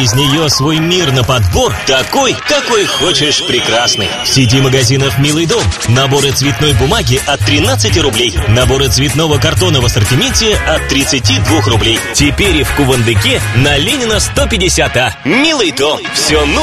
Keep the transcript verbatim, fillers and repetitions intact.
из нее свой мир на подбор, такой, какой хочешь, прекрасный. В сети магазинов «Милый дом» наборы цветной бумаги от тринадцати рублей, наборы цветного картона в ассортименте от тридцати двух рублей. Теперь и в Кувандыке на Ленина сто пятьдесят А. «Милый дом». Все